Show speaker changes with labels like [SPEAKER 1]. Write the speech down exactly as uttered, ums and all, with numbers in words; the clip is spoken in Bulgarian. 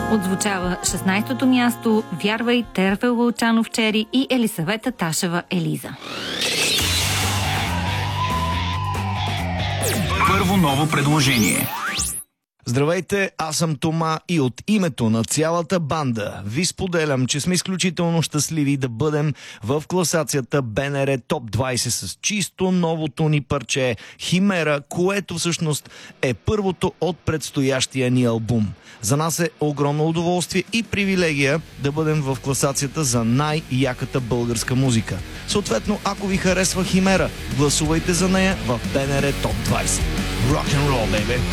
[SPEAKER 1] Отзвучава шестнайсетото място "Вярвай", Терфел Вълчанов "Чери" и Елисавета Ташева "Елиза".
[SPEAKER 2] Първо ново предложение.
[SPEAKER 3] Здравейте, аз съм Тома и от името на цялата банда ви споделям, че сме изключително щастливи да бъдем в класацията БНР Топ двайсет с чисто новото ни парче "Химера", което всъщност е първото от предстоящия ни албум. За нас е огромно удоволствие и привилегия да бъдем в класацията за най-яката българска музика. Съответно, ако ви харесва "Химера", гласувайте за нея в БНР Топ двайсет. Rock and roll, baby!